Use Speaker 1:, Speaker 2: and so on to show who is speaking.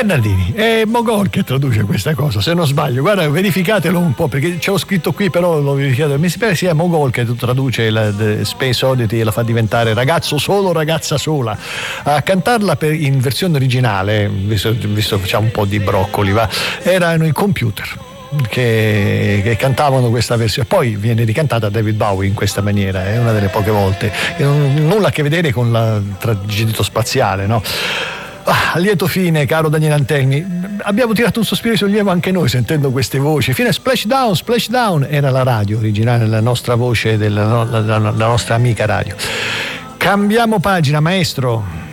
Speaker 1: Bernardini, è Mogol che traduce questa cosa, se non sbaglio. Guarda, verificatelo un po', perché ce l'ho scritto qui, però l'ho verificato. Mi sembra sia Mogol che traduce la Space Oddity e la fa diventare Ragazzo solo, ragazza sola. A cantarla in versione originale, visto che facciamo un po' di broccoli, erano i Computer che cantavano questa versione. Poi viene ricantata da David Bowie in questa maniera, è una delle poche volte, nulla a che vedere con la tragedito spaziale, no? A lieto fine, caro Daniele Antelmi, abbiamo tirato un sospiro di sollievo anche noi sentendo queste voci. Fine Splashdown era la radio originale, la nostra voce, la nostra amica radio. Cambiamo pagina, maestro.